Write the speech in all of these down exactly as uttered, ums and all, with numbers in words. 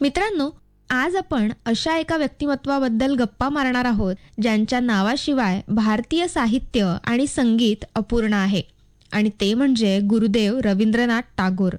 मित्रांनो, आज आपण अशा एका व्यक्तिमत्वाबद्दल गप्पा मारणार आहोत ज्यांच्या नावाशिवाय भारतीय साहित्य आणि संगीत अपूर्ण आहे, आणि ते म्हणजे गुरुदेव रवींद्रनाथ टागोर.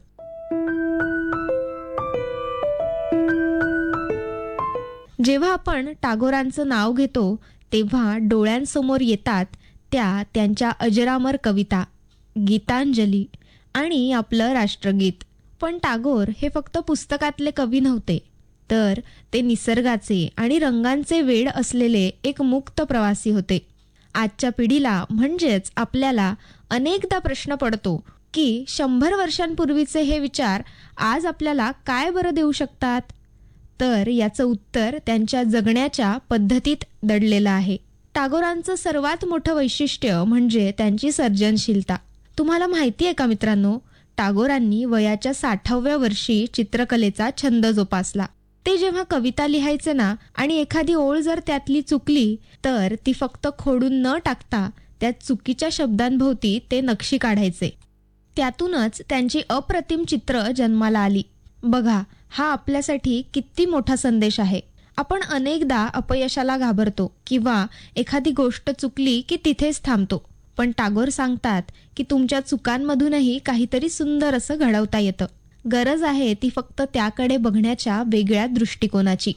जेव्हा आपण टागोरांचं नाव घेतो तेव्हा डोळ्यांसमोर येतात त्या त्यांच्या अजरामर कविता, गीतांजली आणि आपलं राष्ट्रगीत. पण टागोर हे फक्त पुस्तकातले कवी नव्हते, तर ते निसर्गाचे आणि रंगांचे वेड असलेले एक मुक्त प्रवासी होते. आजच्या पिढीला म्हणजेच आपल्याला अनेकदा प्रश्न पडतो की शंभर वर्षांपूर्वीचे हे विचार आज आपल्याला काय बरं देऊ शकतात? तर याचं उत्तर त्यांच्या जगण्याच्या पद्धतीत दडलेलं आहे. टागोरांचं सर्वात मोठं वैशिष्ट्य म्हणजे त्यांची सर्जनशीलता. तुम्हाला माहिती आहे का मित्रांनो, टागोरांनी वयाच्या साठाव्या वर्षी चित्रकलेचा छंद जोपासला. ते जेव्हा कविता लिहायचे ना, आणि एखादी ओळ जर त्यातली चुकली तर ती फक्त खोडून न टाकता त्या चुकीच्या शब्दांभोवती ते नक्षी काढायचे. त्यातूनच त्यांची अप्रतिम चित्र जन्माला आली. बघा, हा आपल्यासाठी किती मोठा संदेश आहे. आपण अनेकदा अपयशाला घाबरतो किंवा एखादी गोष्ट चुकली की तिथेच थांबतो. पण टागोर सांगतात की तुमच्या चुकांमधूनही काहीतरी सुंदर असं घडवता येतं. गरज आहे ती फक्त त्याकडे बघण्याच्या वेगळ्या दृष्टिकोनाची.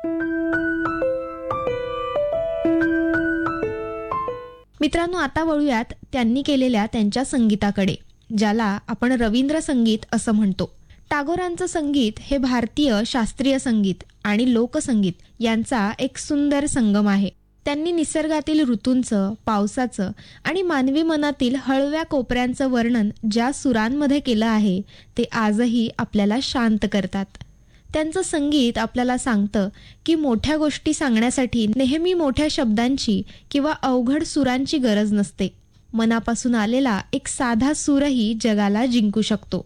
मित्रांनो, आता वळूयात त्यांनी केलेल्या त्यांच्या संगीताकडे, ज्याला आपण रवींद्र संगीत असं म्हणतो. टागोरांचं संगीत हे भारतीय शास्त्रीय संगीत आणि लोकसंगीत यांचा एक सुंदर संगम आहे. त्यांनी निसर्गातील ऋतूंचं, पावसाचं आणि मानवी मनातील हळव्या कोपऱ्यांचं वर्णन ज्या सुरांमध्ये केलं आहे ते आजही आपल्याला शांत करतात. त्यांचं संगीत आपल्याला सांगतं की मोठ्या गोष्टी सांगण्यासाठी नेहमी मोठ्या शब्दांची किंवा अवघड सुरांची गरज नसते. मनापासून आलेला एक साधा सूरही जगाला जिंकू शकतो.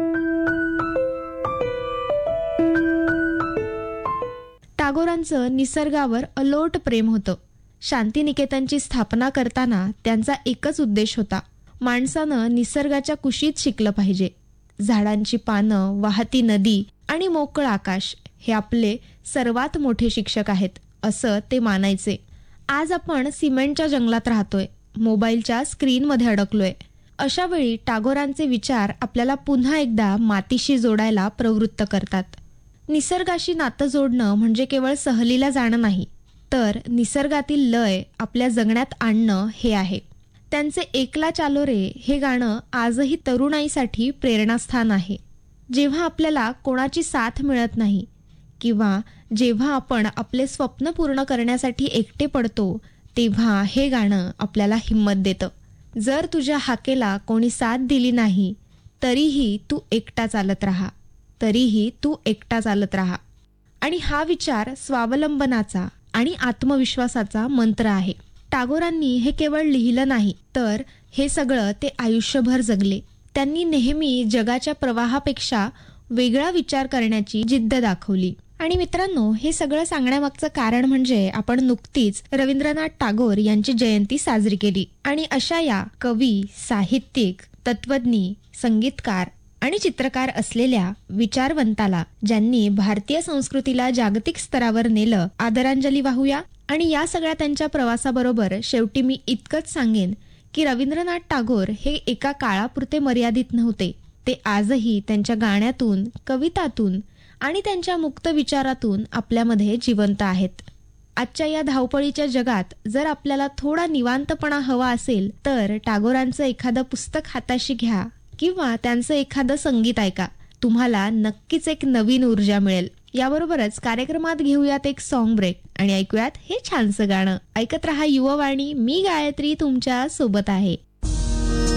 टागोरांचं निसर्गावर अलोट प्रेम होतं. शांतिनिकेतनची स्थापना करताना त्यांचा एकच उद्देश होता, माणसानं निसर्गाच्या कुशीत शिकलं पाहिजे. झाडांची पानं, वाहती नदी आणि मोकळं आकाश हे आपले सर्वात मोठे शिक्षक आहेत, असं ते मानायचे. आज आपण सिमेंटच्या जंगलात राहतोय, मोबाईलच्या स्क्रीनमध्ये अडकलोय. अशा वेळी टागोरांचे विचार आपल्याला पुन्हा एकदा मातीशी जोडायला प्रवृत्त करतात. निसर्गाशी नातं जोडणं म्हणजे केवळ सहलीला जाणं नाही, तर निसर्गातील लय आपल्या जगण्यात आणणं हे आहे. त्यांचे एकला चालो रे हे गाणं आजही तरुणाईसाठी प्रेरणास्थान आहे. जेव्हा आपल्याला कोणाची साथ मिळत नाही किंवा जेव्हा आपण आपले स्वप्न पूर्ण करण्यासाठी एकटे पडतो, तेव्हा हे गाणं आपल्याला हिंमत देतं. जर तुझ्या हाकेला कोणी साथ दिली नाही, तरीही तू एकटा चालत राहा, तरीही तू एकटा चालत राहा. आणि हा विचार स्वावलंबनाचा आणि आत्मविश्वासाचा मंत्र आहे. टागोरांनी हे केवळ लिहिलं नाही, तर हे सगळं ते आयुष्यभर जगले. त्यांनी नेहमी जगाच्या प्रवाहापेक्षा वेगळा विचार करण्याची जिद्द दाखवली. आणि मित्रांनो, हे सगळं सांगण्यामागचं कारण म्हणजे आपण नुकतीच रवींद्रनाथ टागोर यांची जयंती साजरी केली. आणि अशा या कवी, साहित्यिक, तत्वज्ञ, संगीतकार आणि चित्रकार असलेल्या विचारवंताला, ज्यांनी भारतीय संस्कृतीला जागतिक स्तरावर नेलं, आदरांजली वाहूया. आणि या सगळ्या त्यांच्या प्रवासाबरोबर शेवटी मी इतकंच सांगेन की रवींद्रनाथ टागोर हे एका काळापुरते मर्यादित नव्हते. ते आजही त्यांच्या गाण्यातून, कवितातून आणि त्यांच्या मुक्त विचारातून आपल्यामध्ये जिवंत आहेत. आजच्या या धावपळीच्या जगात जर आपल्याला थोडा निवांतपणा हवा असेल, तर टागोरांचं एखादं पुस्तक हाताशी घ्या किंवा त्यांचं एखादं संगीत ऐका. तुम्हाला नक्कीच एक नवीन ऊर्जा मिळेल. याबरोबरच कार्यक्रमात घेऊयात एक सॉन्ग ब्रेक आणि ऐकूयात हे छानसं गाणं. ऐकत रहा युववाणी. मी गायत्री तुमच्या सोबत आहे.